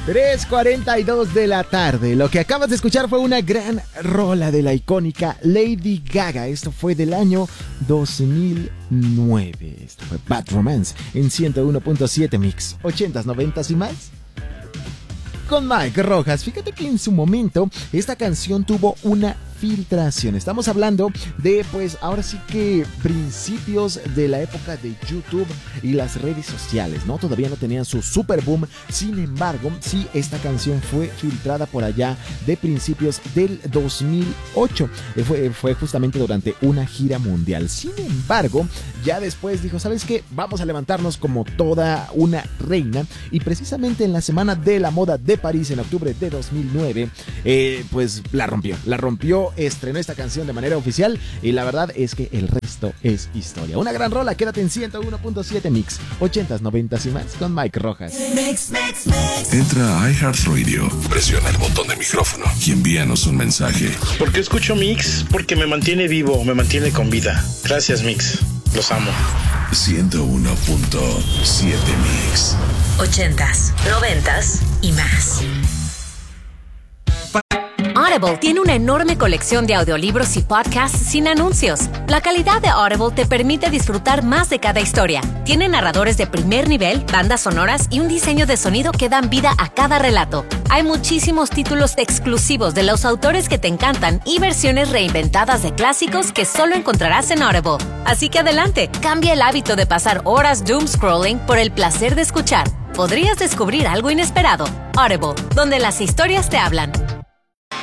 3:42 de la tarde. Lo que acabas de escuchar fue una gran rola de la icónica Lady Gaga. Esto fue del año 2009. Esto fue Bad Romance en 101.7 Mix. 80s, 90s y más. Con Mike Rojas. Fíjate que en su momento esta canción tuvo una filtración. Estamos hablando de, pues, ahora sí que principios de la época de YouTube y las redes sociales, ¿no? Todavía no tenían su super boom. Sin embargo, sí, esta canción fue filtrada por allá de principios del 2008. Fue justamente durante una gira mundial. Sin embargo, ya después dijo, ¿sabes qué? Vamos a levantarnos como toda una reina. Y precisamente en la Semana de la Moda de París, en octubre de 2009, pues la rompió, estrenó esta canción de manera oficial y la verdad es que el resto es historia. Una gran rola, quédate en 101.7 Mix, 80s, 90s y más con Mike Rojas. Entra a iHeartRadio, presiona el botón de micrófono y envíanos un mensaje. ¿Por qué escucho Mix? Porque me mantiene vivo, me mantiene con vida. Gracias, Mix. Los amo. 101.7 Mix. 80s, 90s y más. Audible tiene una enorme colección de audiolibros y podcasts sin anuncios. La calidad de Audible te permite disfrutar más de cada historia. Tiene narradores de primer nivel, bandas sonoras y un diseño de sonido que dan vida a cada relato. Hay muchísimos títulos exclusivos de los autores que te encantan y versiones reinventadas de clásicos que solo encontrarás en Audible. Así que adelante, cambia el hábito de pasar horas doom scrolling por el placer de escuchar. Podrías descubrir algo inesperado. Audible, donde las historias te hablan.